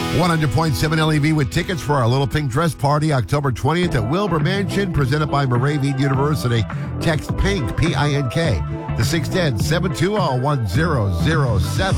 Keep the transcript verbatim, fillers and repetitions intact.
one hundred point seven L E V with tickets for our Little Pink Dress Party October twentieth at Wilbur Mansion, presented by Moravian University. Text PINK, P I N K, to six one zero, seven two zero, one zero zero seven.